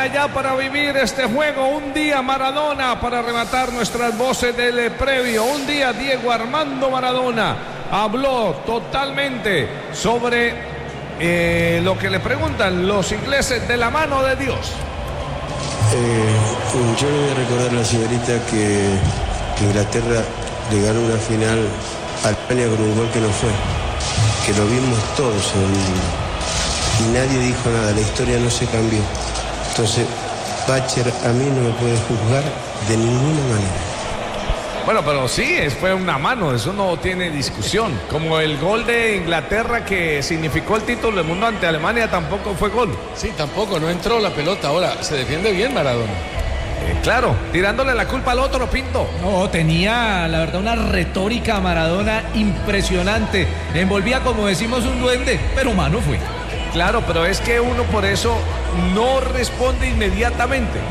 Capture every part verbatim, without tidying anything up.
ya para vivir este juego. Un día Maradona para rematar nuestras voces del previo. Un día Diego Armando Maradona habló totalmente sobre eh, lo que le preguntan los ingleses de la mano de Dios. Eh, yo le voy a recordar a la señorita que, que Inglaterra le ganó una final a Alemania con un gol que no fue, que lo vimos todos en, y nadie dijo nada, la historia no se cambió. Entonces Thatcher a mí no me puede juzgar de ninguna manera. Bueno, pero sí, fue una mano, eso no tiene discusión. Como el gol de Inglaterra que significó el título del mundo ante Alemania tampoco fue gol. Sí, tampoco, no entró la pelota. Ahora, se defiende bien Maradona. Eh, claro, tirándole la culpa al otro, Pinto. No, tenía, la verdad, una retórica a Maradona impresionante. Envolvía, como decimos, un duende, pero mano fue. Claro, pero es que uno por eso no responde inmediatamente.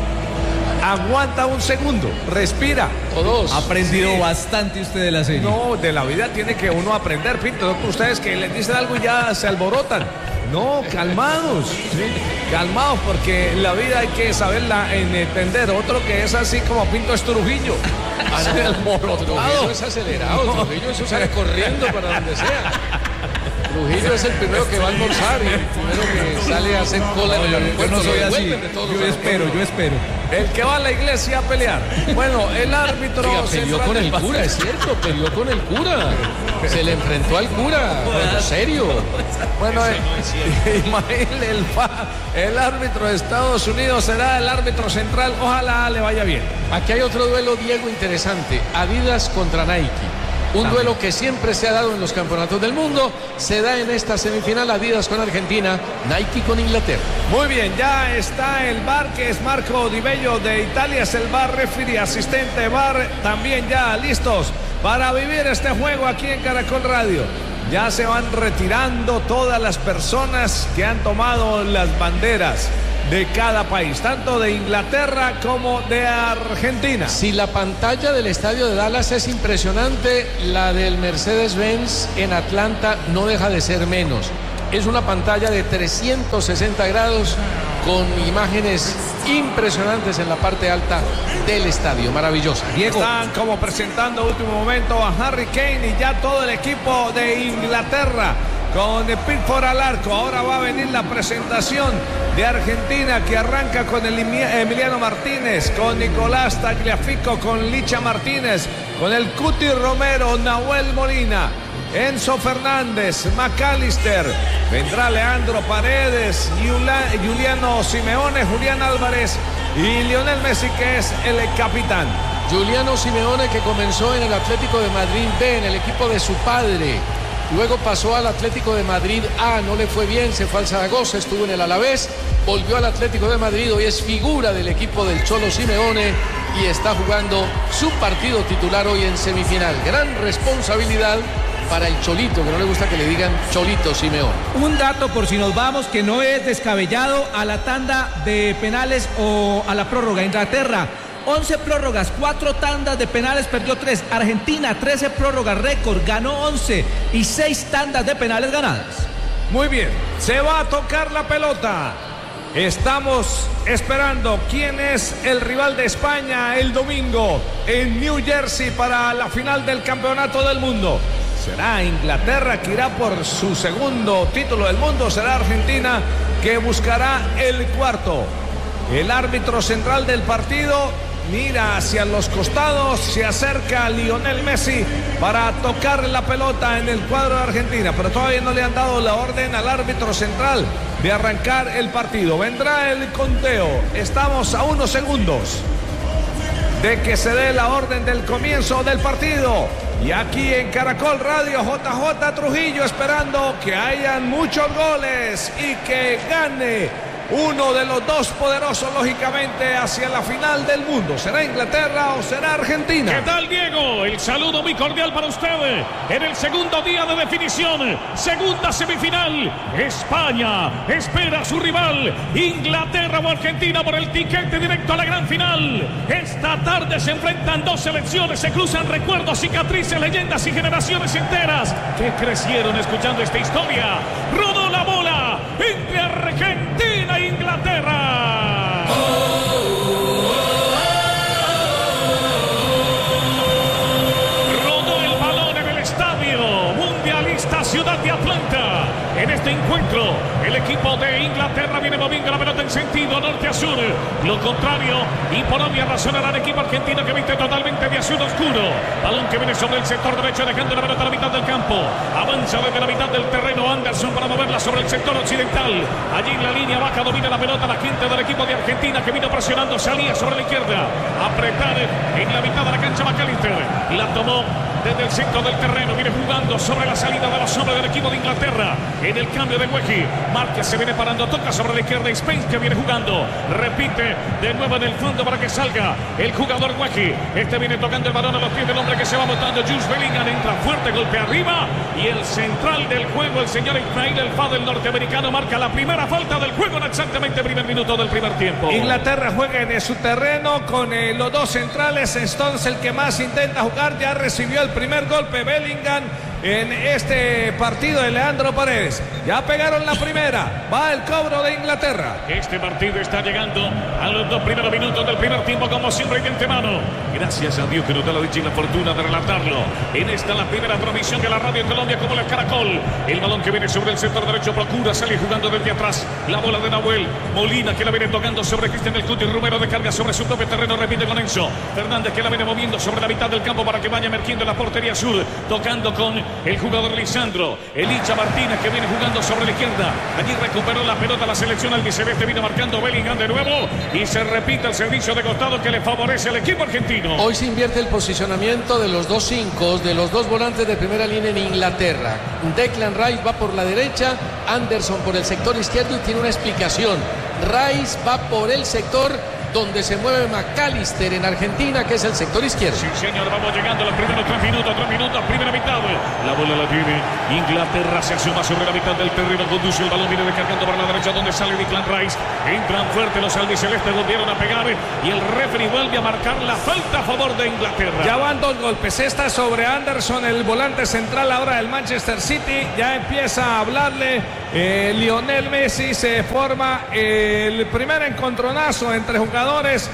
Aguanta un segundo, respira. O dos. Ha aprendido Sí. bastante usted de la serie. No, de la vida tiene que uno aprender, Pinto. No, ustedes que les dicen algo y ya se alborotan. No, calmados, ¿sí? Calmados, porque la vida hay que saberla entender. Otro que es así como Pinto es Trujillo. Ah, no, Trujillo es acelerado, no. Trujillo eso sale corriendo para donde sea. Trujillo es el primero que va a almorzar y el primero que sale a hacer cola en el aeropuerto. Yo no soy lo así, devuelven de todos yo los espero, yo espero. El que va a la iglesia a pelear. Bueno, el árbitro... Oiga, peleó con el cura, es cierto, peleó con el cura. Se le enfrentó al cura, bueno, serio. Bueno, eh, Ismael, el, fa- el árbitro de Estados Unidos será el árbitro central. Ojalá le vaya bien. Aquí hay otro duelo, Diego, interesante. Adidas contra Nike. Un duelo que siempre se ha dado en los campeonatos del mundo. Se da en esta semifinal, Adidas con Argentina, Nike con Inglaterra. Muy bien, ya está el V A R, que es Marco Di Bello de Italia, es el V A R referee, asistente V A R, también ya listos para vivir este juego aquí en Caracol Radio. Ya se van retirando todas las personas que han tomado las banderas de cada país, tanto de Inglaterra como de Argentina. Si la pantalla del estadio de Dallas es impresionante, la del Mercedes-Benz en Atlanta no deja de ser menos. Es una pantalla de trescientos sesenta grados con imágenes impresionantes en la parte alta del estadio. Maravillosa. Diego. Están como presentando a último momento a Harry Kane y ya todo el equipo de Inglaterra con Pickford al arco. Ahora va a venir la presentación de Argentina, que arranca con el Emiliano Martínez, con Nicolás Tagliafico, con Licha Martínez, con el Cuti Romero, Nahuel Molina, Enzo Fernández, McAllister, vendrá Leandro Paredes, Juliano Simeone, Julián Álvarez y Lionel Messi, que es el capitán. Juliano Simeone, que comenzó en el Atlético de Madrid B, en el equipo de su padre. Luego pasó al Atlético de Madrid A, no le fue bien, se fue al Zaragoza, estuvo en el Alavés, volvió al Atlético de Madrid, hoy es figura del equipo del Cholo Simeone y está jugando su partido titular hoy en semifinal. Gran responsabilidad para el Cholito, que no le gusta que le digan Cholito Simeone. Un dato por si nos vamos, que no es descabellado, a la tanda de penales o a la prórroga. Inglaterra, once prórrogas, cuatro tandas de penales, perdió tres. Argentina, trece prórrogas, récord, ganó once y seis tandas de penales ganadas. Muy bien, se va a tocar la pelota. Estamos esperando quién es el rival de España el domingo en New Jersey para la final del Campeonato del Mundo. ¿Será Inglaterra, que irá por su segundo título del mundo? ¿Será Argentina, que buscará el cuarto? El árbitro central del partido mira hacia los costados, se acerca a Lionel Messi para tocar la pelota en el cuadro de Argentina, pero todavía no le han dado la orden al árbitro central de arrancar el partido. Vendrá el conteo, estamos a unos segundos de que se dé la orden del comienzo del partido. Y aquí en Caracol Radio, J J Trujillo esperando que hayan muchos goles y que gane uno de los dos poderosos, lógicamente, hacia la final del mundo. ¿Será Inglaterra o será Argentina? ¿Qué tal, Diego? El saludo muy cordial para usted en el segundo día de definición. Segunda semifinal. España espera a su rival, Inglaterra o Argentina, por el tiquete directo a la gran final. Esta tarde se enfrentan dos selecciones, se cruzan recuerdos, cicatrices, leyendas y generaciones enteras que crecieron escuchando esta historia. Rodó la bola entre Argentina e Inglaterra. moviendo la pelota en sentido norte a sur. Lo contrario, y por obvia razón hará el equipo argentino que viste totalmente de azul oscuro. Balón que viene sobre el sector derecho, dejando la pelota a la mitad del campo. Avanza desde la mitad del terreno Anderson para moverla sobre el sector occidental. Allí en la línea baja domina la pelota la gente del equipo de Argentina que vino presionando, salía sobre la izquierda. Apretar en la mitad de la cancha McAllister. Y la tomó desde el centro del terreno. Viene jugando sobre la salida de los hombres del equipo de Inglaterra. En el cambio de Weji. Márquez se viene parando, toca sobre la izquierda. Y Spence que viene jugando. Repite de nuevo en el fondo para que salga el jugador Weji. Este viene tocando el balón a los pies del hombre que se va botando. Jules Bellingham entra fuerte, golpe arriba. Y el central del juego, el señor Ismail El Fadel norteamericano, marca la primera falta del juego en exactamente el primer minuto del primer tiempo. Inglaterra juega en su terreno con eh, los dos centrales. Stones el que más intenta jugar, ya recibió el primer golpe Bellingham en este partido de Leandro Paredes. Ya pegaron la primera, va el cobro de Inglaterra. Este partido está llegando a los dos primeros minutos del primer tiempo, como siempre de antemano. Gracias a Dios que nos da la dicha y la fortuna de relatarlo. En esta la primera transmisión de la Radio Colombia como la Caracol. El balón que viene sobre el sector derecho procura salir jugando desde atrás. La bola de Nahuel Molina que la viene tocando sobre Cristian del Cuti. Romero descarga sobre su propio terreno, repite con Enzo Fernández que la viene moviendo sobre la mitad del campo para que vaya emergiendo en la portería sur, tocando con el jugador Lisandro, Elicha Martínez que viene jugando sobre la izquierda. Allí recuperó la pelota la selección albiceleste, vino marcando Bellingham de nuevo y se repite el servicio de costado que le favorece al equipo argentino. Hoy se invierte el posicionamiento de los dos cinco, de los dos volantes de primera línea en Inglaterra. Declan Rice va por la derecha, Anderson por el sector izquierdo y tiene una explicación. Rice va por el sector donde se mueve McAllister en Argentina, que es el sector izquierdo. Sí, señor, vamos llegando a los primeros tres minutos, tres minutos, primera mitad. La bola la tiene Inglaterra, se asoma sobre la mitad del terreno, conduce el balón, viene descargando para la derecha, donde sale Declan Rice. Entran fuerte los albicelestes, volvieron a pegar y el referee vuelve a marcar la falta a favor de Inglaterra. Ya van dos golpes, esta sobre Anderson, el volante central ahora del Manchester City. Ya empieza a hablarle eh, Lionel Messi, se forma el primer encontronazo entre jugadores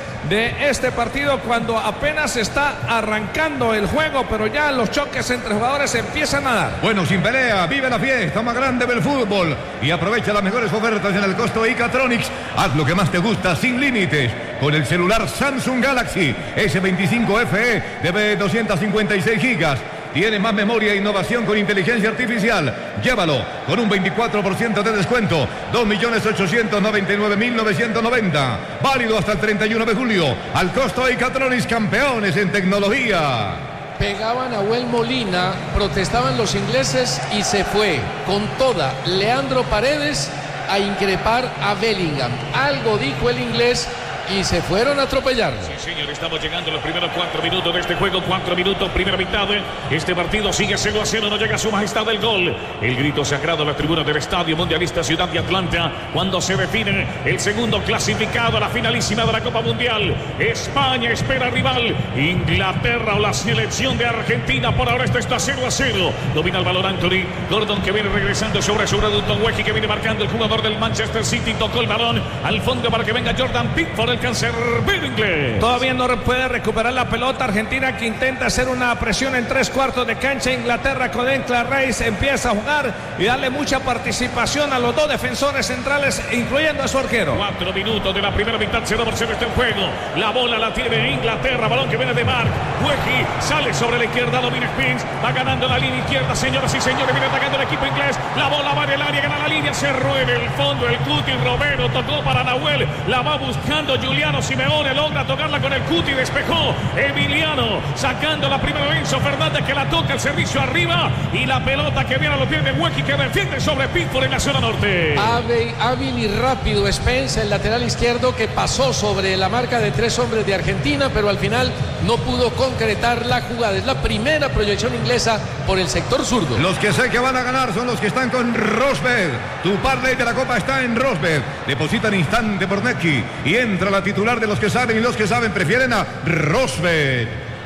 de este partido cuando apenas está arrancando el juego, pero ya los choques entre jugadores empiezan a dar. Bueno, sin pelea, vive la fiesta más grande del fútbol y aprovecha las mejores ofertas en el costo de Icatronics. Haz lo que más te gusta sin límites con el celular Samsung Galaxy S veinticinco F E de doscientos cincuenta y seis gigas. Tiene más memoria e innovación con inteligencia artificial. Llévalo con un veinticuatro por ciento de descuento. dos millones ochocientos noventa y nueve mil novecientos noventa. Válido hasta el treinta y uno de julio. Al costo de Icatronics, campeones en tecnología. Pegaban a Nahuel Molina, protestaban los ingleses y se fue con toda Leandro Paredes a increpar a Bellingham. Algo dijo el inglés y se fueron a atropellar. Sí, señor, estamos llegando a los primeros cuatro minutos de este juego. Cuatro minutos, primera mitad. Este partido sigue cero a cero, no llega a su majestad el gol. El grito sagrado a las tribunas del Estadio Mundialista Ciudad de Atlanta cuando se define el segundo clasificado a la finalísima de la Copa Mundial. España espera rival. Inglaterra o la selección de Argentina. Por ahora esto está cero a cero. Domina el balón Anthony Gordon que viene regresando sobre su reducto. Weji que viene marcando el jugador del Manchester City. Tocó el balón al fondo para que venga Jordan Pickford, el cáncer inglés. Todavía no puede recuperar la pelota Argentina, que intenta hacer una presión en tres cuartos de cancha. Inglaterra con Declan Rice empieza a jugar y darle mucha participación a los dos defensores centrales, incluyendo a su arquero. Cuatro minutos de la primera mitad, cero por cero está en juego. La bola la tiene Inglaterra, balón que viene de Mark. Weji sale sobre la izquierda, domina Spence, va ganando la línea izquierda, señoras y señores, viene atacando el equipo inglés. La bola va en el área, gana la línea, cerró en el fondo el Cuti. Romero tocó para Nahuel, la va buscando Juliano Simeone, logra tocarla con el Cuti, despejó Emiliano, sacando la primera Enzo Fernández que la toca, el servicio arriba y la pelota que viene a los pies de Weji que defiende sobre Pickford en la zona norte. Hábil, hábil y rápido Spence, el lateral izquierdo, que pasó sobre la marca de tres hombres de Argentina, pero al final no pudo concretar la jugada. Es la primera proyección inglesa por el sector zurdo. Los que sé que van a ganar son los que están con Rosberg. Tu parlay de la Copa está en Rosberg. Depositan instante por Netki y entra la titular de los que saben, y los que saben prefieren a Rosberg.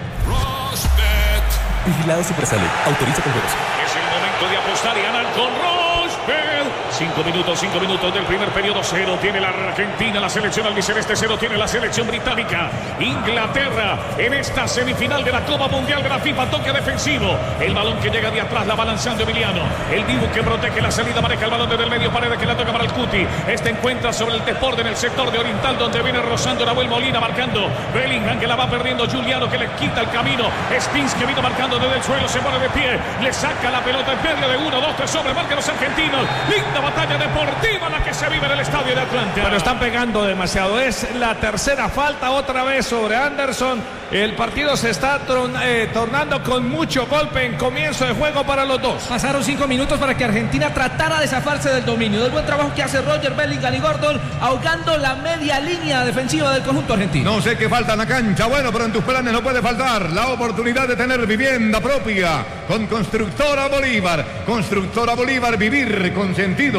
Rosberg. Vigilado Supersalud. Autoriza con juegos. Es el momento de apostar y ganar con Rosberg. Si Cinco minutos, cinco minutos del primer periodo. Cero tiene la Argentina, la selección albiceleste. Cero tiene la selección británica. Inglaterra en esta semifinal de la Copa Mundial de la FIFA. Toque defensivo. El balón que llega de atrás, la va lanzando Emiliano. El Dibu que protege la salida, maneja el balón desde el medio. Paredes que la toca para el Cuti. Este encuentra sobre el desborde en el sector de Oriental, donde viene rozando Nahuel Molina, marcando Bellingham, que la va perdiendo. Giuliano, que le quita el camino. Spins, que vino marcando desde el suelo, se pone de pie, le saca la pelota en medio de uno, dos, tres sobre, marcan los argentinos. Linda batalla deportiva la que se vive en el estadio de Atlanta. Pero están pegando demasiado. Es la tercera falta otra vez sobre Anderson. El partido se está tron, eh, tornando con mucho golpe en comienzo de juego para los dos. Pasaron cinco minutos para que Argentina tratara de zafarse del dominio. Del buen trabajo que hace Roger, Bellingham y Gordon, ahogando la media línea defensiva del conjunto argentino. No sé qué falta en la cancha, bueno, pero en tus planes no puede faltar la oportunidad de tener vivienda propia con Constructora Bolívar. Constructora Bolívar, vivir con sentido.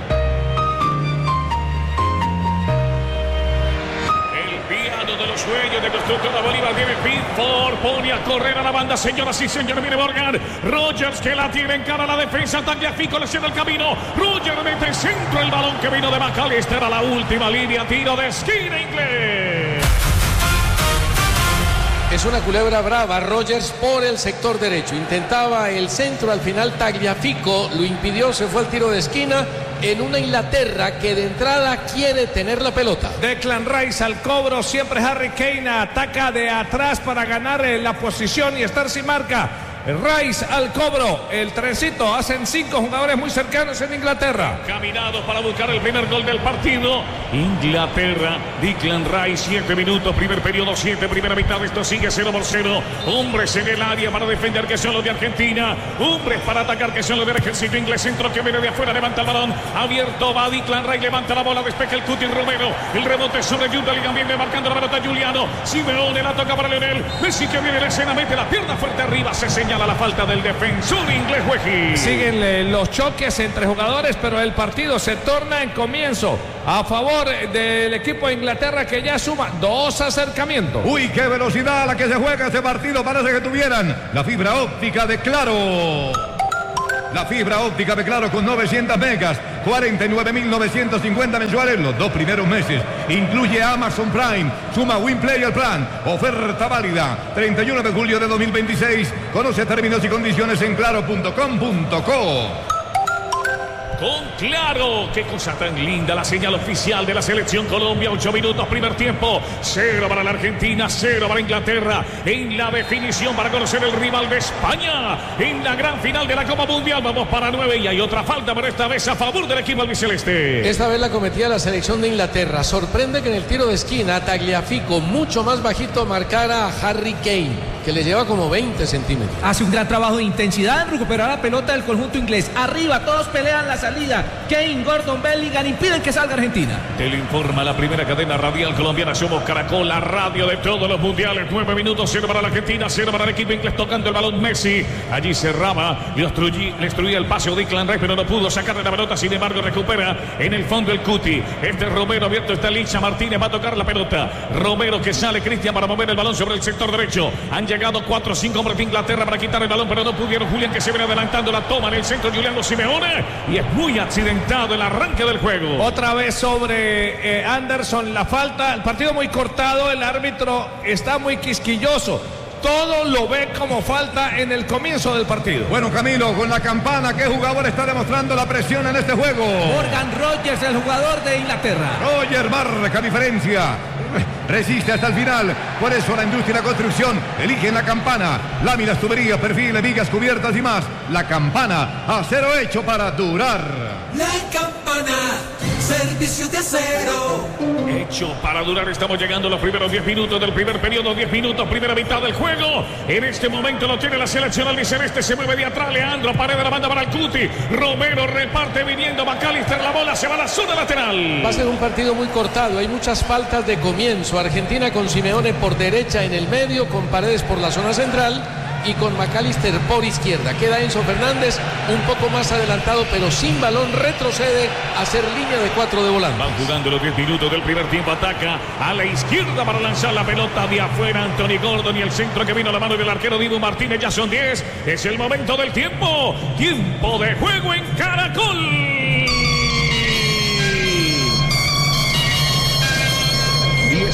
De los sueños de Constructora Bolívar, viene Pickford, pone a correr a la banda, señoras y señores, viene Morgan, Rogers que la tiene en cara a la defensa, Tagliafico le cierra el camino, Rogers mete centro, el balón que vino de McAllister a la última línea, tiro de esquina inglés. Es una culebra brava, Rogers por el sector derecho, intentaba el centro, al final Tagliafico lo impidió, se fue al tiro de esquina en una Inglaterra que de entrada quiere tener la pelota. Declan Rice al cobro, siempre Harry Kane ataca de atrás para ganar la posición y estar sin marca. Rice al cobro, el trencito, hacen cinco jugadores muy cercanos en Inglaterra. Caminados para buscar el primer gol del partido. Inglaterra, Declan Rice, siete minutos, primer periodo, siete, primera mitad, esto sigue cero por cero. Hombres en el área para defender, que son los de Argentina. Hombres para atacar, que son los del ejército inglés. Centro que viene de afuera, levanta el balón. Abierto va Declan Rice, levanta la bola, despeja el Cuti Romero. El rebote sobre Jude Bellingham, viene marcando la pelota Giuliano. Simeone la toca para Lionel. Messi que viene en la escena, mete la pierna fuerte arriba, se señala la falta del defensor inglés Weji. Siguen eh, los choques entre jugadores, pero el partido se torna en comienzo a favor del equipo de Inglaterra, que ya suma dos acercamientos. Uy, qué velocidad a la que se juega este partido. Parece que tuvieran la fibra óptica de Claro. La fibra óptica de Claro con novecientos megas, cuarenta y nueve mil novecientos cincuenta mensuales los dos primeros meses. Incluye Amazon Prime, suma WinPlay al plan. Oferta válida treinta y uno de julio de dos mil veintiséis. Conoce términos y condiciones en claro punto com punto co. Con Claro, qué cosa tan linda la señal oficial de la selección Colombia. Ocho minutos, primer tiempo, cero para la Argentina, cero para Inglaterra. En la definición para conocer el rival de España en la gran final de la Copa Mundial. Vamos para nueve y hay otra falta, pero esta vez a favor del equipo albiceleste. Esta vez la cometía la selección de Inglaterra. Sorprende que en el tiro de esquina Tagliafico, mucho más bajito, marcara a Harry Kane, que le lleva como veinte centímetros. Hace un gran trabajo de intensidad en recuperar la pelota del conjunto inglés. Arriba, todos pelean la salida. Kane, Gordon, Bellingham impiden que salga Argentina. Te lo informa la primera cadena radial colombiana. Somos Caracol, la radio de todos los mundiales. Nueve minutos, cero para la Argentina, cero para el equipo inglés, tocando el balón Messi. Allí cerraba, le obstruía, le obstruía el pase de Declan Rice, pero no pudo sacarle la pelota. Sin embargo, recupera en el fondo el Cuti. Este es Romero, abierto está Licha Martínez, va a tocar la pelota. Romero que sale, Cristian, para mover el balón sobre el sector derecho. Han llegado cuatro o cinco hombres de Inglaterra para quitar el balón, pero no pudieron. Julián que se viene adelantando, la toma en el centro, Giuliano Simeone, y es muy accidentado el arranque del juego. Otra vez sobre eh, Anderson la falta. El partido muy cortado, el árbitro está muy quisquilloso. Todo lo ve como falta en el comienzo del partido. Bueno, Camilo, con la campana, ¿qué jugador está demostrando la presión en este juego? Morgan Rogers, el jugador de Inglaterra. Roger marca diferencia. Resiste hasta el final. Por eso la industria y la construcción eligen la campana. Láminas, tuberías, perfiles, vigas, cubiertas y más. La campana, acero hecho para durar. La campana, servicio de acero. Hecho para durar. Estamos llegando a los primeros diez minutos del primer periodo. diez minutos, primera mitad del juego. En este momento lo tiene la selección albiceleste. Se mueve de atrás Leandro. Paredes, la banda para el Cuti. Romero reparte viniendo McAllister. La bola se va a la zona lateral. Va a ser un partido muy cortado. Hay muchas faltas de comienzo. Argentina con Simeone por derecha en el medio, con Paredes por la zona central y con McAllister por izquierda. Queda Enzo Fernández un poco más adelantado, pero sin balón, retrocede a hacer línea de cuatro de volante. Van jugando los diez minutos del primer tiempo. Ataca a la izquierda para lanzar la pelota de afuera Anthony Gordon, y el centro que vino a la mano del arquero Dibu Martínez. Ya son diez. Es el momento del tiempo. Tiempo de juego en Caracol.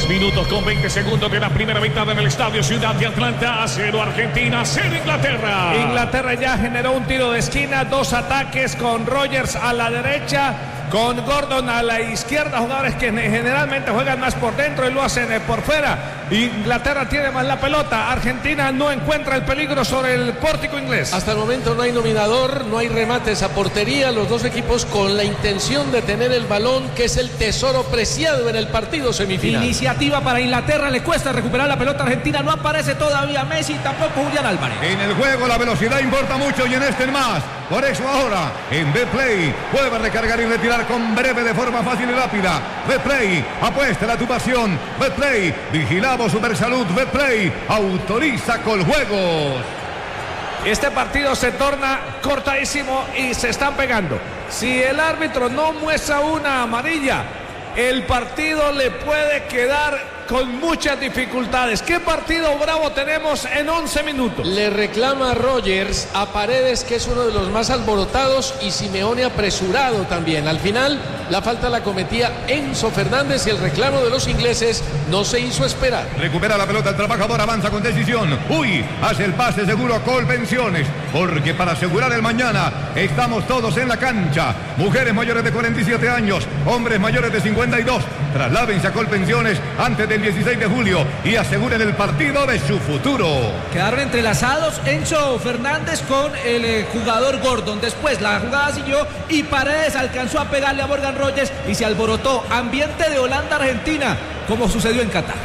Tres minutos con veinte segundos de la primera mitad en el estadio Ciudad de Atlanta. Cero Argentina, cero Inglaterra. Inglaterra ya generó un tiro de esquina, dos ataques con Rogers a la derecha, con Gordon a la izquierda, jugadores que generalmente juegan más por dentro y lo hacen por fuera. Inglaterra tiene más la pelota, Argentina no encuentra el peligro sobre el pórtico inglés. Hasta el momento no hay nominador, no hay remates a portería, los dos equipos con la intención de tener el balón, que es el tesoro preciado en el partido semifinal. Iniciativa para Inglaterra, le cuesta recuperar la pelota Argentina, no aparece todavía Messi, tampoco Julián Álvarez. En el juego la velocidad importa mucho y en este más. Por eso ahora en Betplay puede recargar y retirar con breve de forma fácil y rápida. Betplay, apuesta a tu pasión. Betplay, vigilamos Supersalud. Betplay, autoriza con juegos. Este partido se torna cortadísimo y se están pegando. Si el árbitro no muestra una amarilla, el partido le puede quedar con muchas dificultades. ¿Qué partido bravo tenemos en once minutos? Le reclama a Rogers a Paredes, que es uno de los más alborotados, y Simeone apresurado también. Al final la falta la cometía Enzo Fernández y el reclamo de los ingleses no se hizo esperar. Recupera la pelota el trabajador, avanza con decisión. Uy, hace el pase seguro a Colpensiones, porque para asegurar el mañana estamos todos en la cancha. Mujeres mayores de cuarenta y siete años, hombres mayores de cincuenta y dos. Trasládense a Colpensiones antes del dieciséis de julio y aseguren el partido de su futuro. Quedaron entrelazados Enzo Fernández con el eh, jugador Gordon. Después la jugada siguió y Paredes alcanzó a pegarle a Morgan Rogers y se alborotó. Ambiente de Holanda-Argentina, como sucedió en Qatar.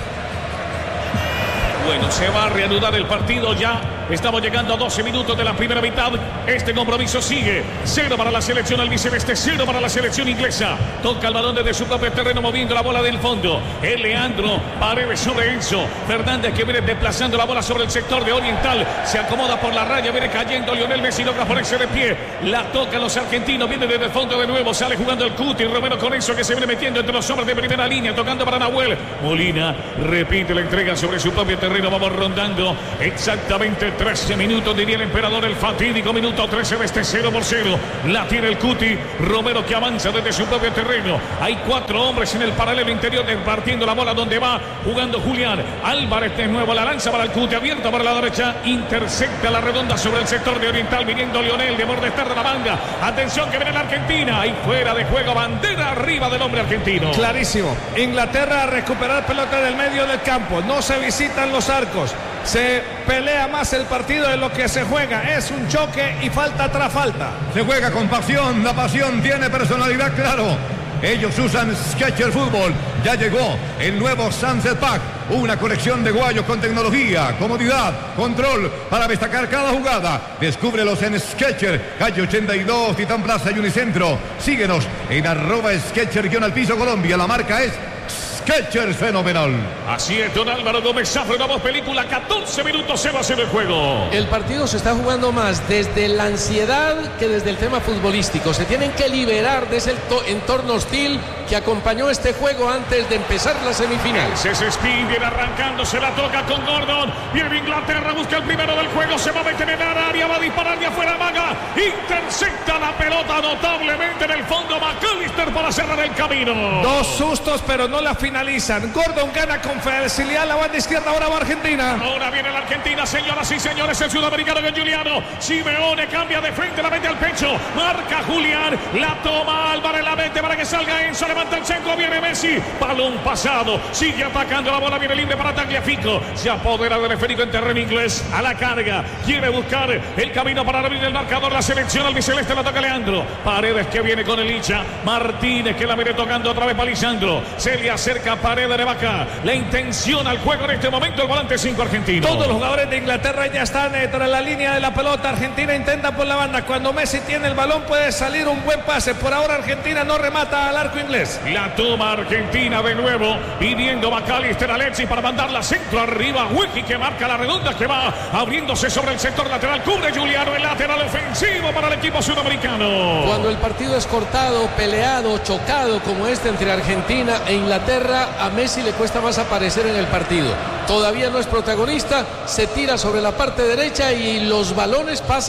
Bueno, se va a reanudar el partido ya. Estamos llegando a doce minutos de la primera mitad. Este compromiso sigue. Cero para la selección albiceleste, cero para la selección inglesa. Toca el balón desde su propio terreno, moviendo la bola del fondo. El Leandro, Paredes sobre Enzo Fernández, que viene desplazando la bola sobre el sector de Oriental. Se acomoda por la raya, viene cayendo Lionel Messi, logra ponerse de pie. La tocan los argentinos, viene desde el fondo de nuevo. Sale jugando el Cuti, Romero con Enzo, que se viene metiendo entre los hombres de primera línea, tocando para Nahuel Molina. Repite la entrega sobre su propio terreno. Vamos rondando exactamente trece minutos, diría el emperador, el fatídico minuto trece de este cero por cero. La tiene el Cuti, Romero que avanza desde su propio terreno. Hay cuatro hombres en el paralelo interior partiendo la bola donde va jugando Julián Álvarez. De nuevo la lanza para el Cuti, abierta para la derecha, intercepta la redonda sobre el sector de Oriental, viniendo Lionel de Mordestar de la banda. Atención que viene la Argentina, ahí fuera de juego, bandera arriba del hombre argentino. Clarísimo, Inglaterra a recuperar pelota del medio del campo, no se visitan los arcos, se pelea más el partido de lo que se juega, es un choque y falta tras falta. Se juega con pasión, la pasión tiene personalidad, claro. Ellos usan Skechers Fútbol. Ya llegó el nuevo Sunset Pack, una colección de guayos con tecnología, comodidad, control para destacar cada jugada. Descúbrelos en Skechers, calle ochenta y dos, Titán Plaza y Unicentro. Síguenos en arroba Skechers-Piso Colombia. La marca es Skechers fenomenal. Así es, don Álvaro Gómez Zafra, una voz película, catorce minutos se va a hacer el juego. El partido se está jugando más desde la ansiedad que desde el tema futbolístico. Se tienen que liberar de ese entorno hostil que acompañó este juego antes de empezar la semifinal. Se Spin viene arrancando, se la toca con Gordon. Viene Inglaterra, busca el primero del juego, se va a meter en el área, va a disparar de afuera Maga. Intercepta la pelota notablemente en el fondo McAllister para cerrar el camino. Dos sustos, pero no la finalizan. Gordon gana con facilidad la banda izquierda, ahora va Argentina. Ahora viene la Argentina, señoras y señores, el sudamericano con Giuliano. Simeone cambia de frente, la mete al pecho. Marca Julián, la toma Álvarez, la mete para que salga Enzo, levanta el centro, viene Messi. Balón pasado, sigue atacando la bola, viene libre para Tagliafico. Se apodera del esférico en terreno inglés, a la carga. Quiere buscar el camino para abrir el marcador. La selección albiceleste la toca Leandro. Paredes que viene con el hincha. Martínez que la viene tocando otra vez para Lisandro. Se le cerca Paredes de Vaca. La intención al juego en este momento, el volante cinco argentino. Todos los jugadores de Inglaterra ya están eh, tras la línea de la pelota. Argentina intenta por la banda. Cuando Messi tiene el balón puede salir un buen pase. Por ahora Argentina no remata al arco inglés. La toma Argentina de nuevo. Pidiendo McAllister a Alexis para mandarla centro arriba. Wiki que marca la redonda que va abriéndose sobre el sector lateral. Cubre Giuliano, el lateral ofensivo para el equipo sudamericano. Cuando el partido es cortado, peleado, chocado como este entre Argentina e Inglaterra, a Messi le cuesta más aparecer en el partido. Todavía no es protagonista, se tira sobre la parte derecha y los balones pasan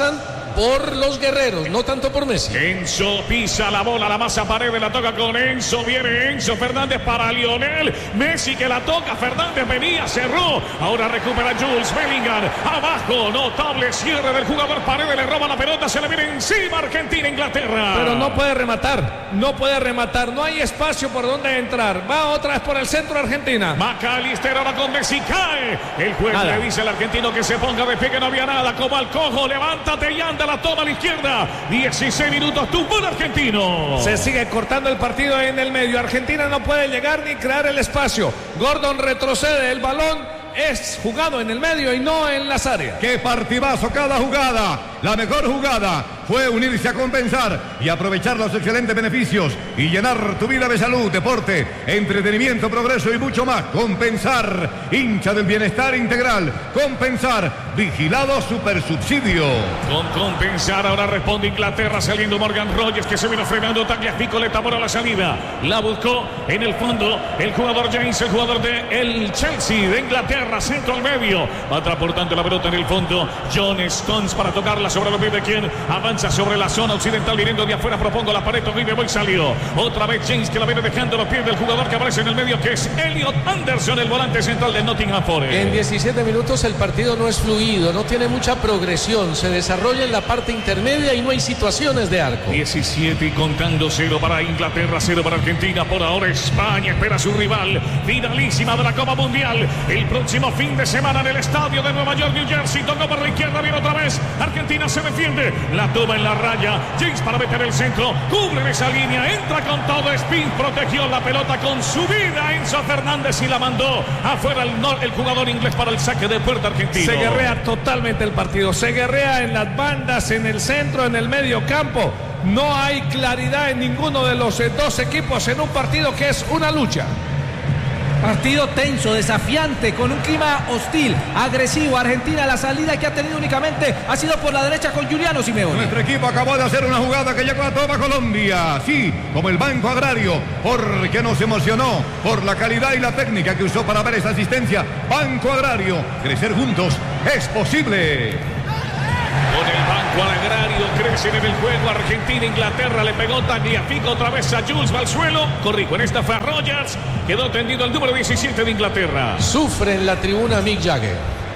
por los guerreros, no tanto por Messi. Enzo pisa la bola, la masa Paredes, la toca con Enzo, viene Enzo Fernández para Lionel Messi que la toca, Fernández venía, cerró, ahora recupera Jules Bellingham, abajo, notable cierre del jugador Paredes, le roba la pelota, se le viene encima Argentina, Inglaterra. Pero no puede rematar, no puede rematar, no hay espacio por donde entrar, va otra vez por el centro Argentina. McAllister ahora con Messi, cae, el juez nada. Le dice al argentino que se ponga de pie, que no había nada, como al cojo, levántate y anda, la toma a la izquierda, dieciséis minutos, tuvo el argentino. Se sigue cortando el partido en el medio, Argentina no puede llegar ni crear el espacio, Gordon retrocede, el balón es jugado en el medio y no en las áreas. ¡Qué partidazo cada jugada! La mejor jugada fue unirse a compensar y aprovechar los excelentes beneficios y llenar tu vida de salud, deporte, entretenimiento, progreso y mucho más. Compensar, hincha del bienestar integral. Compensar, vigilado supersubsidio. Con Compensar ahora responde Inglaterra, saliendo Morgan Rogers, que se vino frenando. Tagliafico le tapó la salida, la buscó en el fondo el jugador James, el jugador del Chelsea de Inglaterra, centro al medio, va transportando la pelota en el fondo. John Stones para tocarla sobre los pies de quien avanza sobre la zona occidental, viniendo de afuera, propongo la pared, y voy, salió otra vez James, que la viene dejando los pies del jugador que aparece en el medio, que es Elliot Anderson, el volante central de Nottingham Forest. En diecisiete minutos el partido no es fluido, no tiene mucha progresión, se desarrolla en la parte intermedia y no hay situaciones de arco. diecisiete y contando, cero para Inglaterra, cero para Argentina. Por ahora España espera a su rival, finalísima de la Copa Mundial, el próximo fin de semana en el estadio de Nueva York, New Jersey. Tocó por la izquierda, viene otra vez, Argentina se defiende, la toma en la raya, James para meter el centro, cubre esa línea, entra con todo, Spin protegió la pelota con su vida, Enzo Fernández, y la mandó afuera el, el jugador inglés para el saque de puerta argentino. Se guerrea totalmente el partido, se guerrea en las bandas, en el centro, en el medio campo. No hay claridad en ninguno de los dos equipos en un partido que es una lucha. Partido tenso, desafiante, con un clima hostil, agresivo. Argentina, la salida que ha tenido únicamente ha sido por la derecha con Juliano Simeone. Nuestro equipo acabó de hacer una jugada que llegó a toda Colombia, sí, como el Banco Agrario, porque nos emocionó por la calidad y la técnica que usó para ver esa asistencia. Banco Agrario, crecer juntos es posible. Con el Banco Agrario crecen en el juego. Argentina, Inglaterra, le pegó Tagliafico otra vez a Jules, va al suelo. Corrijo, en esta fue a Rogers. Quedó tendido el número diecisiete de Inglaterra. Sufre en la tribuna Mick Jagger.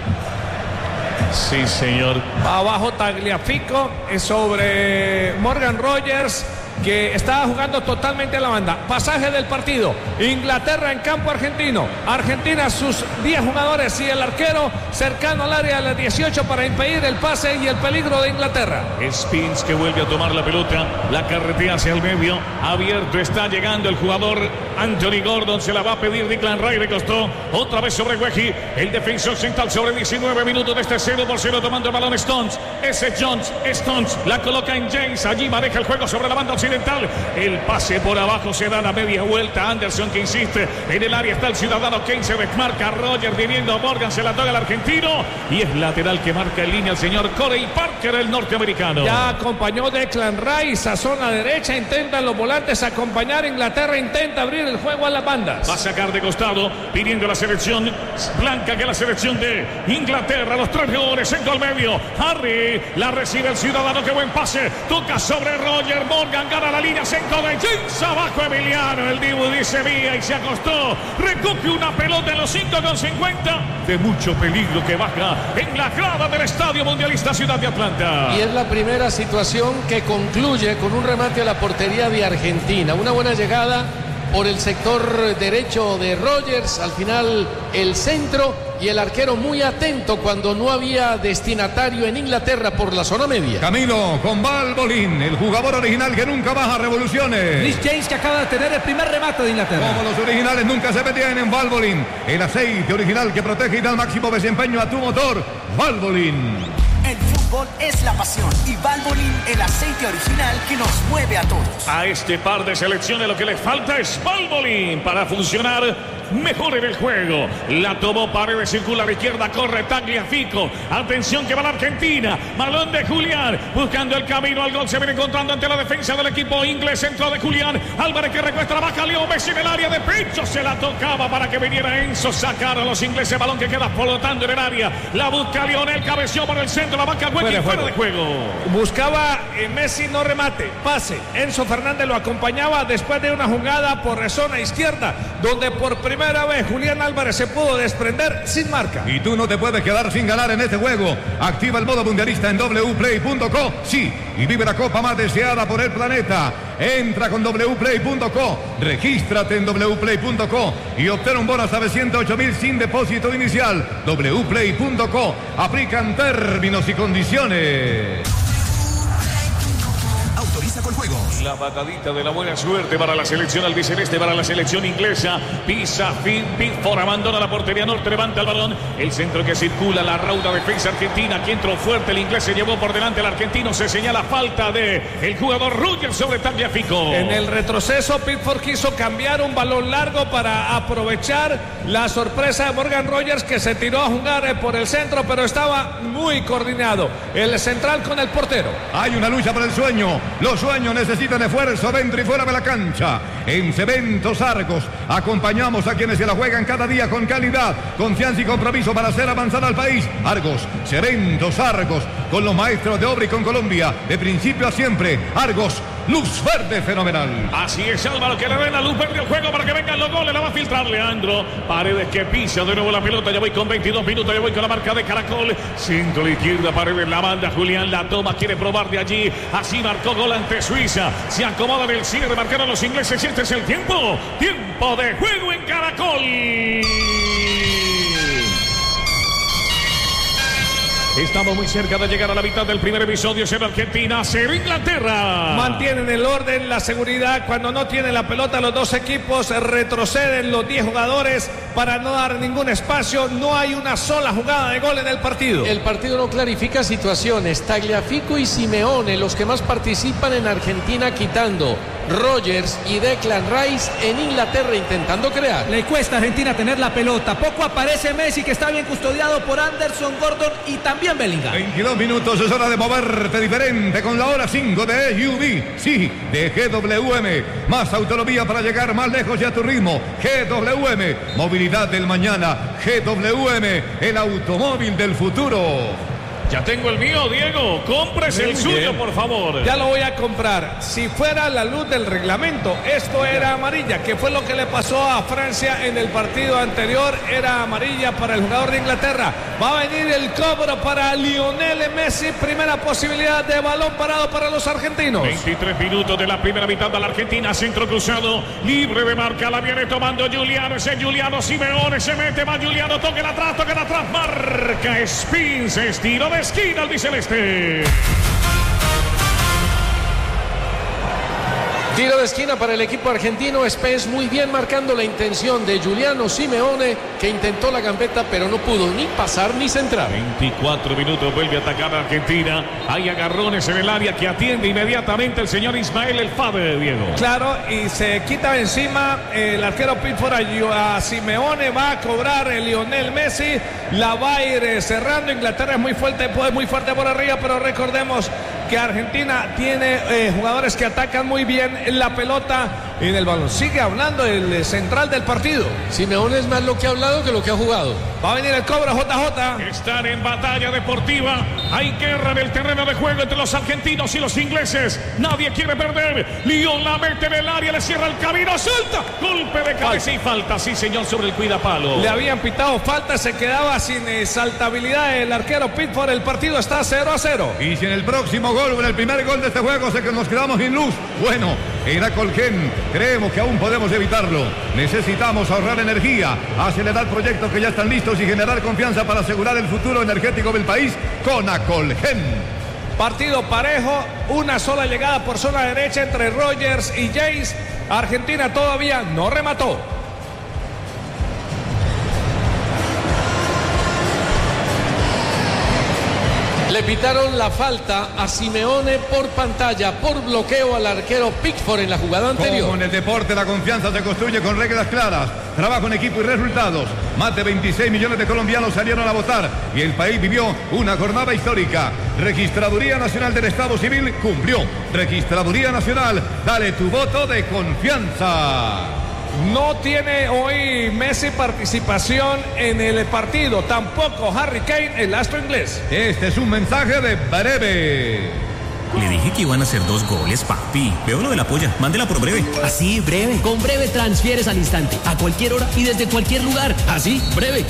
Sí, señor. Abajo Tagliafico es sobre Morgan Rogers, que estaba jugando totalmente a la banda. Pasaje del partido, Inglaterra en campo argentino, Argentina sus diez jugadores y el arquero cercano al área de las dieciocho para impedir el pase y el peligro de Inglaterra. Spins que vuelve a tomar la pelota, la carretea hacia el medio, abierto está llegando el jugador Anthony Gordon, se la va a pedir Declan Rice, le costó otra vez sobre Weji, el defensor central sobre diecinueve minutos de este cero por cero, tomando el balón Stones, ese Jones, Stones la coloca en James, allí maneja el juego sobre la banda occidental. El pase por abajo se da la media vuelta. Anderson que insiste en el área, está el ciudadano Kane, se desmarca Roger viniendo Morgan, se la toca el argentino y es lateral que marca en línea el señor Corey Parker, el norteamericano. Ya acompañó Declan Rice a zona derecha, intentan los volantes acompañar. Inglaterra intenta abrir el juego a las bandas. Va a sacar de costado pidiendo la selección blanca, que es la selección de Inglaterra. Los tres jugadores centro al medio. Harry la recibe el ciudadano, que buen pase, toca sobre Roger. Morgan gana la línea, centro de James, abajo Emiliano, el Dibu dice vía y se acostó, recoge una pelota en los cinco con cincuenta, de mucho peligro que baja en la grada del Estadio Mundialista Ciudad de Atlanta. Y es la primera situación que concluye con un remate a la portería de Argentina, una buena llegada por el sector derecho de Rogers, al final el centro y el arquero muy atento cuando no había destinatario en Inglaterra por la zona media. Camilo con Valbolín, el jugador original que nunca baja revoluciones. Rhys James, que acaba de tener el primer remate de Inglaterra. Como los originales nunca se metían en Valbolín, el aceite original que protege y da el máximo desempeño a tu motor. Valbolín. El fútbol es la pasión y Valvoline, el aceite original que nos mueve a todos. A este par de selecciones lo que les falta es Valvoline para funcionar mejor en el juego. La tomó Paredes, circular izquierda, corre Tagliafico. Atención que va la Argentina. Balón de Julián, buscando el camino al gol. Se viene encontrando ante la defensa del equipo inglés. Centro de Julián. Álvarez que recuesta la baja. Leo Messi en el área de pecho. Se la tocaba para que viniera Enzo. Sacar a los ingleses. Balón que queda flotando en el área. La busca Lionel. Cabeció por el centro. La banca hueca y fuera de juego. Buscaba eh, Messi, no remate. Pase. Enzo Fernández lo acompañaba después de una jugada por zona izquierda, donde por primera vez Julián Álvarez se pudo desprender sin marca. Y tú no te puedes quedar sin ganar en este juego. Activa el modo mundialista en w play punto co. Sí, y vive la copa más deseada por el planeta. Entra con w play punto co, regístrate en w play punto co y obtén un bono hasta de ciento ocho mil sin depósito inicial. w play punto co, aplican términos y condiciones. Autoriza con juegos. La patadita de la buena suerte para la selección albiceleste, para la selección inglesa. Pisa, Finn, Pickford, abandona la portería norte, levanta el balón. El centro que circula, la rauda defensa argentina. Aquí entró fuerte, el inglés se llevó por delante al argentino. Se señala falta de el jugador Rogers sobre Tagliafico. En el retroceso, Pickford quiso cambiar un balón largo para aprovechar la sorpresa de Morgan Rogers, que se tiró a jugar por el centro, pero estaba muy coordinado el central con el portero. Hay una lucha por el sueño. Los sueños necesitan esfuerzo dentro y fuera de la cancha. En Cementos Argos acompañamos a quienes se la juegan cada día con calidad, confianza y compromiso para hacer avanzar al país. Argos, Cementos Argos, con los maestros de obra y con Colombia, de principio a siempre. Argos, luz verde fenomenal. Así es, Álvaro, que le den la luz verde al juego para que vengan los goles. La va a filtrar Leandro Paredes, que pisa de nuevo la pelota. Ya voy con veintidós minutos, ya voy con la marca de Caracol. Centro a la izquierda, Paredes la manda. Julián la toma, quiere probar de allí. Así marcó gol ante Suiza. Se acomoda en el cierre, marcaron los ingleses. Este es el tiempo. Tiempo de juego en Caracol. Estamos muy cerca de llegar a la mitad del primer episodio. Cero Argentina, cero Inglaterra. Mantienen el orden, la seguridad. Cuando no tienen la pelota, los dos equipos retroceden los diez jugadores para no dar ningún espacio. No hay una sola jugada de gol en el partido. El partido no clarifica situaciones. Tagliafico y Simeone, los que más participan en Argentina, quitando Rogers y Declan Rice en Inglaterra intentando crear. Le cuesta a Argentina tener la pelota. Poco aparece Messi, que está bien custodiado por Anderson, Gordon y también Bellingham. veintidós minutos, es hora de moverte diferente con la hora cinco de E U V. Sí, de G W M. Más autonomía para llegar más lejos y a tu ritmo. G W M, movilidad del mañana. G W M, el automóvil del futuro. Ya tengo el mío, Diego. Cómprese el suyo, por favor. Ya lo voy a comprar. Si fuera la luz del reglamento, esto era amarilla, que fue lo que le pasó a Francia en el partido anterior. Era amarilla para el jugador de Inglaterra. Va a venir el cobro para Lionel Messi. Primera posibilidad de balón parado para los argentinos. veintitrés minutos de la primera mitad de la Argentina. Centro cruzado, libre de marca. La viene tomando Giuliano. Ese Giuliano Simeone se mete más. Giuliano, toque atrás, toque atrás. Marca Spins, estilo de esquina albiceleste. Tiro de esquina para el equipo argentino. Spence muy bien marcando la intención de Giuliano Simeone, que intentó la gambeta pero no pudo ni pasar ni centrar. veinticuatro minutos, vuelve a atacar a Argentina. Hay agarrones en el área que atiende inmediatamente el señor Ismael El Fade, Diego. Claro, y se quita encima el arquero Pickford a Simeone. Va a cobrar el Lionel Messi. La va a ir cerrando. Inglaterra es muy fuerte, puede muy fuerte por arriba, pero recordemos que Argentina tiene eh, jugadores que atacan muy bien la pelota en el balón. Sigue hablando el central del partido. Simeone es más lo que ha hablado que lo que ha jugado. Va a venir el cobro, J J. Están en batalla deportiva. Hay guerra en el terreno de juego entre los argentinos y los ingleses. Nadie quiere perder. Lyon la mete en el área, le cierra el camino, suelta. Golpe de cabeza y falta, sí señor, sobre el cuidapalo. Le habían pitado falta, se quedaba sin eh, saltabilidad el arquero Pickford. El partido está cero a cero. Y si en el próximo gol o en el primer gol de este juego sé que nos quedamos sin luz, bueno, en Acolgen creemos que aún podemos evitarlo. Necesitamos ahorrar energía, acelerar proyectos que ya están listos y generar confianza para asegurar el futuro energético del país con Acolgen. Partido parejo, una sola llegada por zona derecha entre Rogers y James. Argentina todavía no remató. Le pitaron la falta a Simeone por pantalla, por bloqueo al arquero Pickford en la jugada anterior. Como en el deporte, la confianza se construye con reglas claras, trabajo en equipo y resultados. Más de veintiséis millones de colombianos salieron a votar y el país vivió una jornada histórica. Registraduría Nacional del Estado Civil cumplió. Registraduría Nacional, dale tu voto de confianza. No tiene hoy Messi participación en el partido, tampoco Harry Kane, el astro inglés. Este es un mensaje de Breve. Le dije que iban a hacer dos goles, papi. Veo lo de la polla, mándela por Breve. Así, Breve. Con Breve transfieres al instante, a cualquier hora y desde cualquier lugar. Así, Breve.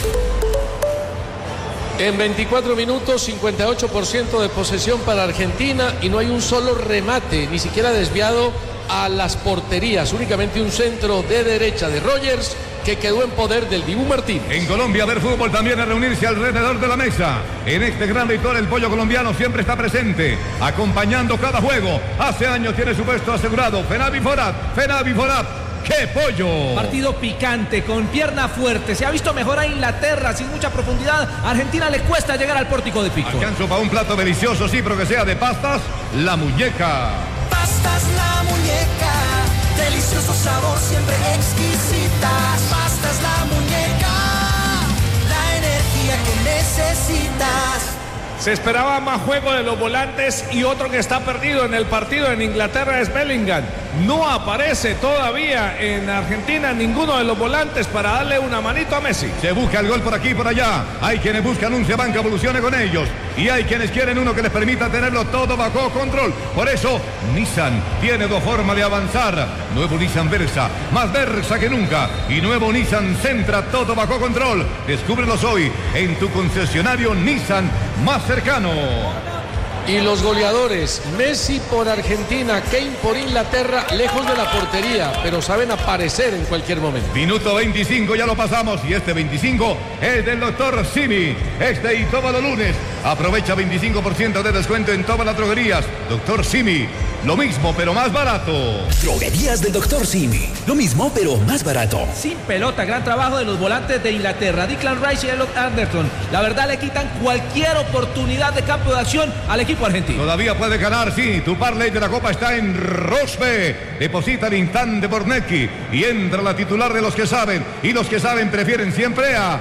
En veinticuatro minutos, cincuenta y ocho por ciento de posesión para Argentina y no hay un solo remate, ni siquiera desviado a las porterías, únicamente un centro de derecha de Rogers que quedó en poder del Dibu Martínez. En Colombia, ver fútbol también es reunirse alrededor de la mesa. En este gran ritual, el pollo colombiano siempre está presente, acompañando cada juego. Hace años tiene su puesto asegurado. Fenavi Forat, Fenavi Forat. ¡Qué pollo! Partido picante, con pierna fuerte. Se ha visto mejor a Inglaterra, sin mucha profundidad. A Argentina le cuesta llegar al pórtico de Pico. Alcanzo para un plato delicioso, sí, pero que sea de pastas, la muñeca. Pastas La Muñeca, delicioso sabor, siempre exquisitas. Pastas La Muñeca, la energía que necesitas. Se esperaba más juego de los volantes y otro que está perdido en el partido en Inglaterra es Bellingham. No aparece todavía en Argentina ninguno de los volantes para darle una manito a Messi. Se busca el gol por aquí y por allá. Hay quienes buscan un Ceban que evolucione con ellos. Y hay quienes quieren uno que les permita tenerlo todo bajo control. Por eso, Nissan tiene dos formas de avanzar. Nuevo Nissan Versa, más Versa que nunca. Y nuevo Nissan Sentra, todo bajo control. Descúbrelos hoy en tu concesionario Nissan más cercano. Y los goleadores, Messi por Argentina, Kane por Inglaterra, lejos de la portería, pero saben aparecer en cualquier momento. Minuto veinticinco, ya lo pasamos, y este veinticinco es del doctor Simi. Este y todos los lunes, aprovecha veinticinco por ciento de descuento en todas las droguerías. doctor Simi, lo mismo pero más barato. Droguerías del doctor Simi, lo mismo pero más barato. Sin pelota, gran trabajo de los volantes de Inglaterra, Declan Rice y Elliot Anderson. La verdad le quitan cualquier oportunidad de campo de acción al equipo argentino. Todavía puede ganar, sí. Tu parlay de la Copa está en Rosbe. Deposita el instante por Neki y entra la titular de los que saben. Y los que saben prefieren siempre a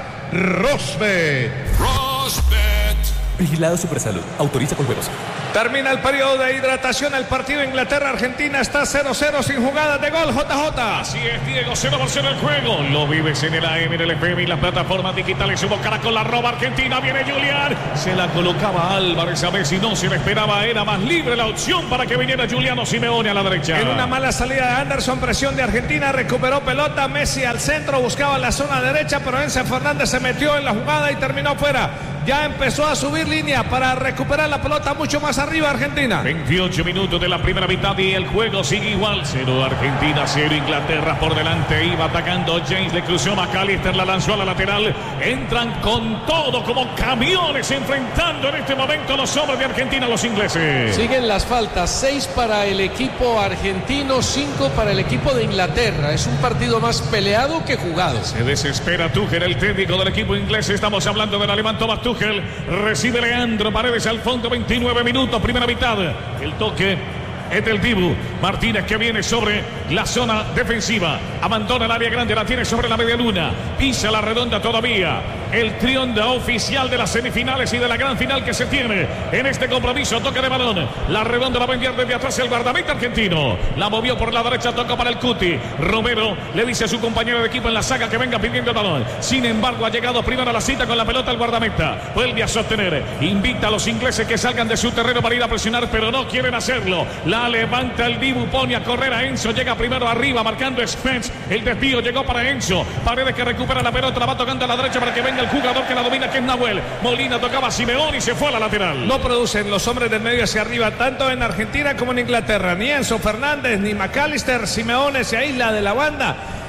Rosbe. Rosbet. Vigilado Supersalud. Autoriza con juegos. Termina el periodo de hidratación. El partido Inglaterra-Argentina está cero cero sin jugadas de gol. J J. Así es, Diego, cero por cero el juego. Lo vives en el A M, en el F M y las plataformas digitales. Subo Caracol, la roba Argentina. Viene Julián. Se la colocaba Álvarez a Messi. No se le esperaba. Era más libre la opción para que viniera Giuliano Simeone a la derecha. En una mala salida de Anderson, presión de Argentina. Recuperó pelota. Messi al centro. Buscaba la zona derecha, pero Enzo Fernández se metió en la jugada y terminó fuera. Ya empezó a subir línea para recuperar la pelota mucho más arriba Argentina. veintiocho minutos de la primera mitad y el juego sigue igual. Cero Argentina, cero Inglaterra por delante. Iba atacando James, le cruzó McAllister, la lanzó a la lateral. Entran con todo como camiones enfrentando en este momento los hombres de Argentina, los ingleses. Siguen las faltas, seis para el equipo argentino, cinco para el equipo de Inglaterra. Es un partido más peleado que jugado. Se desespera Tuchel, el técnico del equipo inglés. Estamos hablando del alemán Thomas Tuchel. Recibe Leandro Paredes al fondo, veintinueve minutos, primera mitad. El toque es del Dibu Martínez que viene sobre la zona defensiva. Abandona el área grande, la tiene sobre la media luna. Pisa la redonda todavía. El triunfo oficial de las semifinales y de la gran final que se tiene en este compromiso. Toque de balón. La redonda la va a enviar desde atrás el guardameta argentino. La movió por la derecha, toca para el Cuti. Romero le dice a su compañero de equipo en la saga que venga pidiendo el balón. Sin embargo, ha llegado primero a la cita con la pelota el guardameta. Vuelve a sostener. Invita a los ingleses que salgan de su terreno para ir a presionar, pero no quieren hacerlo. La levanta el Dibu, pone a correr a Enzo. Llega primero arriba, marcando Spence. El desvío llegó para Enzo. Paredes que recupera la pelota, la va tocando a la derecha para que venga el jugador que la domina, que es Nahuel. Molina tocaba a Simeone y se fue a la lateral. No producen los hombres del medio hacia arriba, tanto en Argentina como en Inglaterra. Ni Enzo Fernández, ni McAllister. Simeone se aísla de la banda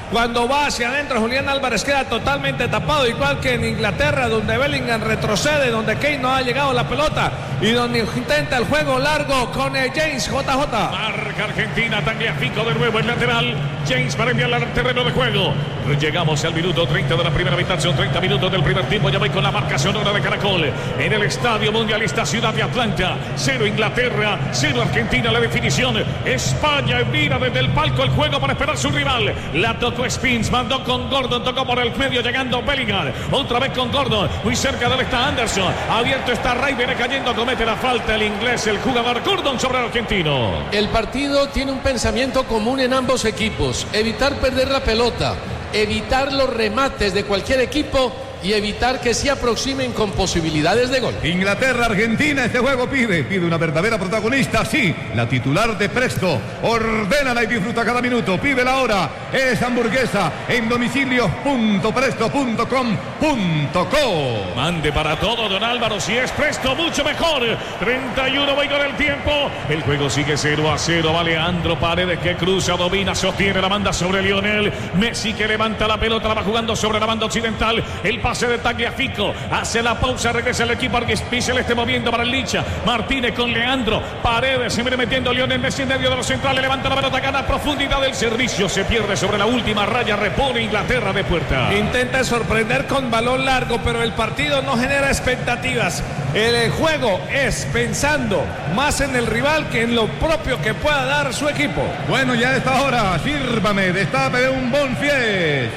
Cuando va hacia adentro, Julián Álvarez queda totalmente tapado, igual que en Inglaterra, donde Bellingham retrocede, donde Kane no ha llegado a la pelota y donde intenta el juego largo con eh, James J J. Marca Argentina, Tagliafico de nuevo el lateral. James para enviarla al terreno de juego. Llegamos al minuto treinta de la primera mitad, son treinta minutos del primer tiempo. Ya voy con la marcación hora de Caracol en el Estadio Mundialista Ciudad de Atlanta. Cero Inglaterra, cero Argentina. La definición. España mira desde el palco el juego para esperar su rival. La tocó Spins, mandó con Gordon, tocó por el medio llegando Bellingham. Otra vez con Gordon, muy cerca de él está Anderson. Abierto está Ray, viene cayendo, comete la falta el inglés, el jugador Gordon sobre el argentino. El partido tiene un pensamiento común en ambos equipos: evitar perder la pelota, evitar los remates de cualquier equipo y evitar que se aproximen con posibilidades de gol. Inglaterra, Argentina, este juego pide, pide una verdadera protagonista, sí, la titular de Presto, ordénala y disfruta cada minuto, pide la hora, es hamburguesa en domicilio punto presto punto com punto co. Mande para todo, don Álvaro, si es Presto, mucho mejor. treinta y uno, voy con el tiempo, el juego sigue cero a cero, va Leandro Paredes que cruza, domina, sostiene, la manda sobre Lionel Messi que levanta la pelota, la va jugando sobre la banda occidental, el pase de Tagliafico, hace la pausa, regresa el equipo Arquispice, le esté moviendo para el Licha, Martínez con Leandro Paredes, se viene metiendo Lionel Messi en medio de los centrales, levanta la pelota, gana profundidad del servicio, se pierde sobre la última raya, repone Inglaterra de puerta. Intenta sorprender con balón largo, pero el partido no genera expectativas. El juego es pensando más en el rival que en lo propio que pueda dar su equipo. Bueno, ya a esta hora, sírvame, destape un Bonfies.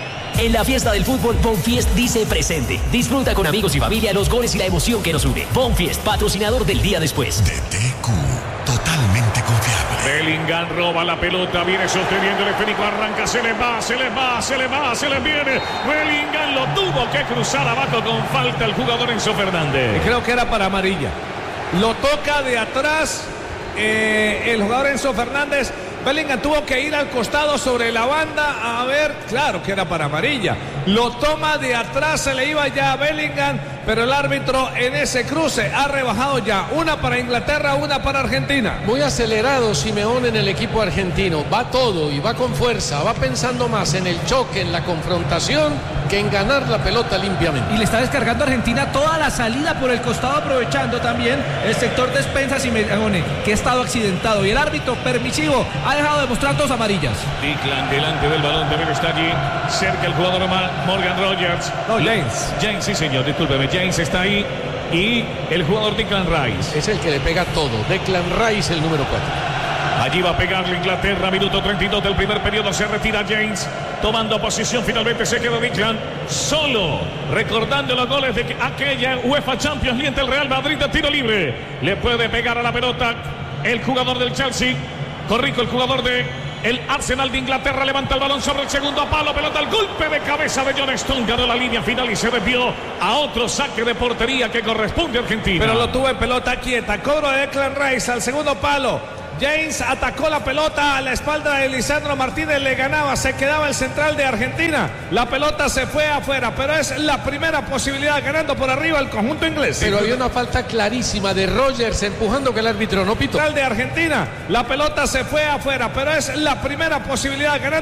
En la fiesta del fútbol, Bonfiest dice presente. Disfruta con amigos y familia los goles y la emoción que nos une. Bonfiest, patrocinador del día después. D T Q, totalmente confiable. Bellingham roba la pelota, viene sosteniendo el esférico, arranca, se le va, se le va, se le va, se le viene. Bellingham lo tuvo que cruzar abajo con falta el jugador Enzo Fernández. Y creo que era para amarilla. Lo toca de atrás eh, el jugador Enzo Fernández. Bellingham tuvo que ir al costado sobre la banda a ver, claro que era para amarilla. Lo toma de atrás, se le iba ya a Bellingham, pero el árbitro en ese cruce ha rebajado ya. Una para Inglaterra, una para Argentina. Muy acelerado Simeone en el equipo argentino. Va todo y va con fuerza. Va pensando más en el choque, en la confrontación, que en ganar la pelota limpiamente. Y le está descargando a Argentina toda la salida por el costado, aprovechando también el sector de Spencer Simeone, que ha estado accidentado. Y el árbitro permisivo ha dejado de mostrar dos amarillas. Declan delante del balón, también está allí cerca el jugador Morgan Rogers. No, James. James, sí señor, discúlpeme, James está ahí. Y el jugador Declan Rice. Es el que le pega todo. Declan Rice, el número cuatro. Allí va a pegarle Inglaterra, minuto treinta y dos del primer periodo, se retira James, tomando posición, finalmente se queda Declan solo, recordando los goles de aquella UEFA Champions League del Real Madrid de tiro libre. Le puede pegar a la pelota el jugador del Chelsea, Corrico, el jugador de el Arsenal de Inglaterra, levanta el balón sobre el segundo palo, pelota, el golpe de cabeza de John Stone, ganó la línea final y se desvió a otro saque de portería que corresponde a Argentina. Pero lo tuvo en pelota quieta, cobro de Declan Rice al segundo palo. James atacó la pelota a la espalda de Lisandro Martínez, le ganaba, se quedaba el central de Argentina. La pelota se fue afuera, pero es la primera posibilidad, ganando por arriba el conjunto inglés. Pero había una falta clarísima de Rogers empujando que el árbitro no pitó. Central de Argentina, la pelota se fue afuera, pero es la primera posibilidad, ganando